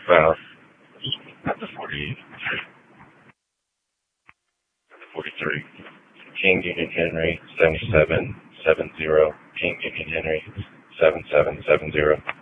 south at the 48, at the 43. King Union Henry 7770. King Union Henry 7770.